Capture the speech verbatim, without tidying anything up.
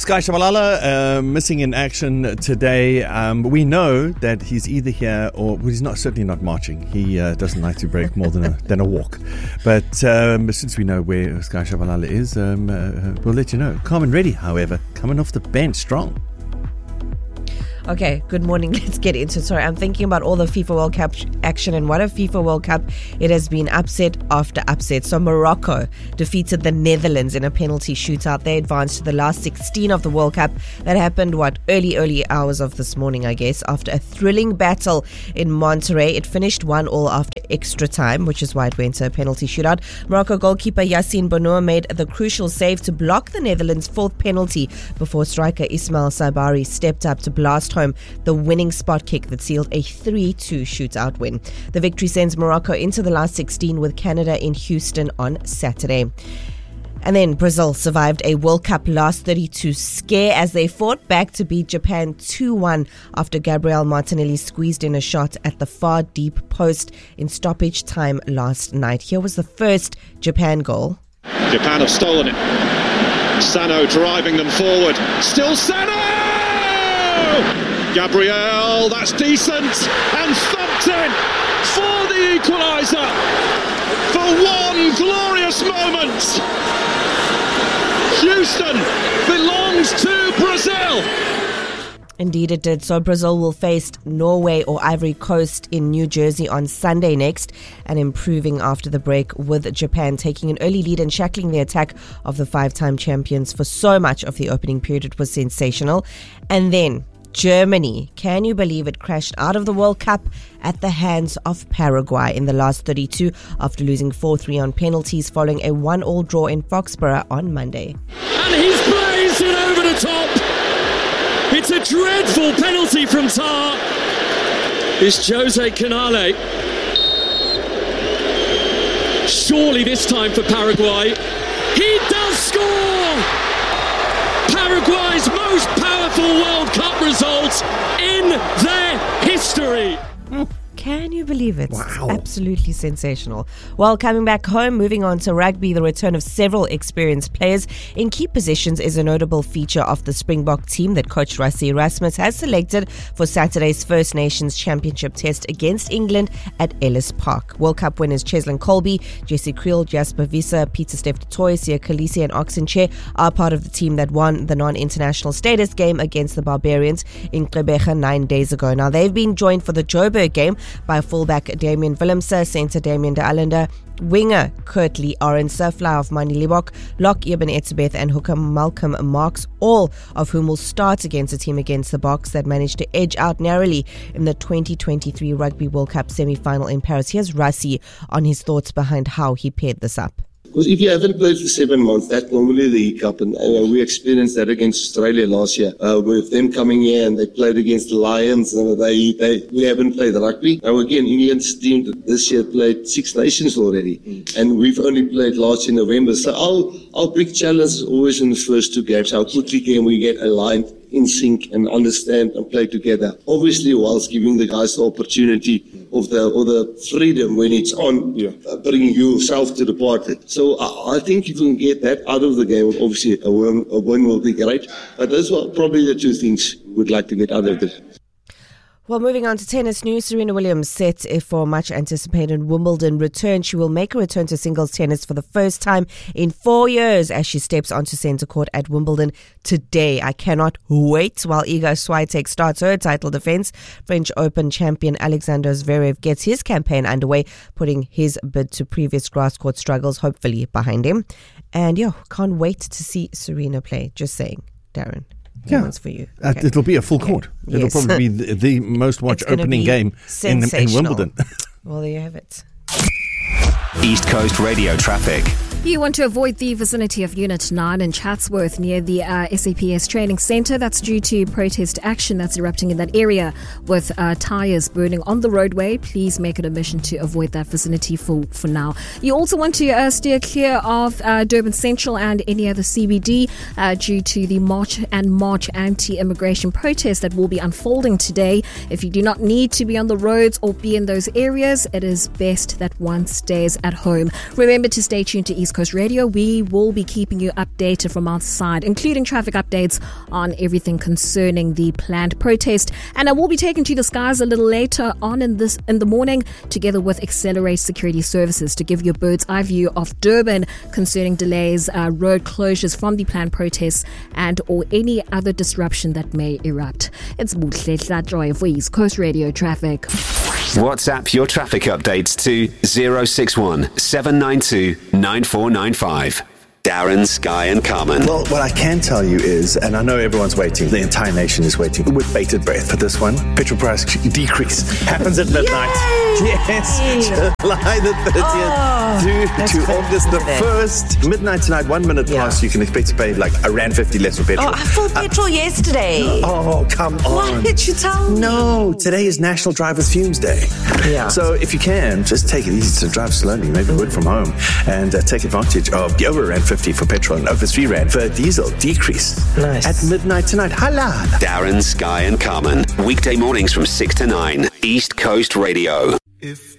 Sky Shabalala uh, missing in action today. Um, we know that he's either here or well, he's not certainly not marching. He uh, doesn't like to break more than a than a walk. But um, since we know where Sky Shabalala is, um, uh, we'll let you know. Carmen Reddy, however, coming off the bench strong. Okay, good morning. Let's get into it. Sorry, I'm thinking about all the FIFA World Cup action, and what a FIFA World Cup it has been, upset after upset. So Morocco defeated the Netherlands in a penalty shootout. They advanced to the last sixteen of the World Cup. That happened, what, early, early hours of this morning, I guess, after a thrilling battle in Monterrey. It finished one all after extra time, which is why it went to a penalty shootout. Morocco goalkeeper Yassine Bounoua made the crucial save to block the Netherlands' fourth penalty before striker Ismail Sabari stepped up to blast home the winning spot kick that sealed a three two shootout win. The victory sends Morocco into the last sixteen with Canada in Houston on Saturday. And then Brazil survived a World Cup last thirty-two scare as they fought back to beat Japan two one after Gabriel Martinelli squeezed in a shot at the far deep post in stoppage time last night. Here was the first Japan goal. Japan have stolen it. Sano driving them forward. Still Sano! Gabriel, that's decent, and thumped in for the equaliser for one glorious moment. Houston belongs to Brazil. Indeed it did. So Brazil will face Norway or Ivory Coast in New Jersey on Sunday next, and improving after the break with Japan taking an early lead and shackling the attack of the five-time champions for so much of the opening period. It was sensational. And then Germany, can you believe it, crashed out of the World Cup at the hands of Paraguay in the last thirty-two after losing four three on penalties following a one all draw in Foxborough on Monday. And he's blazed it over the top. It's a dreadful penalty from Tar. It's Jose Canale. Surely this time for Paraguay. He does score! Paraguay's most powerful World Cup result in their history. Can you believe it? Wow. Absolutely sensational. Well, coming back home, moving on to rugby, the return of several experienced players in key positions is a notable feature of the Springbok team that coach Rassie Erasmus has selected for Saturday's First Nations Championship test against England at Ellis Park. World Cup winners Cheslin Colby, Jesse Creel, Jasper Visser, Peter Steph du Toit, Sia Khaleesi and Oxenchair are part of the team that won the non-international status game against the Barbarians in Gqeberha nine days ago. Now, they've been joined for the Joburg game by fullback Damian Willemse, centre Damian de Allender, winger Kurt Lee Arendse, fly off Mani Libok, lock Eben Etzebeth and hooker Malcolm Marks, all of whom will start against a team against the Boks that managed to edge out narrowly in the twenty twenty-three Rugby World Cup semi-final in Paris. Here's Rassie on his thoughts behind how he paired this up. Because if you haven't played for seven months, that's normally the hiccup. And uh, we experienced that against Australia last year, uh, with them coming here and they played against the Lions. And they, they, we haven't played rugby. Now again, England's team this year played Six Nations already. Mm. And we've only played last in November. So our, our big challenge is always in the first two games. How quickly can we get aligned, in sync and understand and play together? Obviously, whilst giving the guys the opportunity of the or the freedom when it's on, yeah. uh, bringing yourself to the party. So uh, I think if you can get that out of the game, obviously a win, a win will be great. But those are probably the two things we'd like to get out of it. Well, moving on to tennis news, Serena Williams set for much anticipated Wimbledon return. She will make a return to singles tennis for the first time in four years as she steps onto centre court at Wimbledon today. I cannot wait while Iga Swiatek starts her title defence. French Open champion Alexander Zverev gets his campaign underway, putting his bid to previous grass court struggles hopefully behind him. And yeah, can't wait to see Serena play. Just saying, Darren. Yeah, one's for you. Okay. Uh, it'll be a full court. Okay. It'll yes. probably be the, the most watched opening game in, in Wimbledon. Well, there you have it. East Coast Radio traffic. You want to avoid the vicinity of Unit nine in Chatsworth near the uh, S A P S Training Centre. That's due to protest action that's erupting in that area with uh, tyres burning on the roadway. Please make it a mission to avoid that vicinity for, for now. You also want to uh, steer clear of uh, Durban Central and any other C B D uh, due to the March and March anti-immigration protest that will be unfolding today. If you do not need to be on the roads or be in those areas, it is best that one stays at home. Remember to stay tuned to East East Coast Radio. We will be keeping you updated from our side, including traffic updates on everything concerning the planned protest. And I will be taken to the skies a little later on in this in the morning, together with Accelerate Security Services, to give you a bird's eye view of Durban concerning delays, uh, road closures from the planned protests, and or any other disruption that may erupt. It's Buhle Hlatjoy for East Coast Radio Traffic. WhatsApp your traffic updates to zero six one seven nine two nine four nine five. Darren, Sky and Carmen. Well, what I can tell you is, and I know everyone's waiting, the entire nation is waiting with bated breath for this one, petrol price decrease happens at midnight. Yay! Yes, July the thirtieth Oh, to, to August the first. Midnight tonight, one minute Yeah. past, you can expect to pay like a rand fifty less for petrol. Oh, I filled petrol yesterday. Oh, come on. Why did you tell me? No, today is National Driver's Fumes Day. Yeah. So if you can, just take it easy to drive slowly, maybe work from home, and uh, take advantage of the over rand fifty for petrol and over three rand for diesel decrease. Nice. At midnight tonight. Halal. Darren, Sky and Carmen. Weekday mornings from six to nine. East Coast Radio. If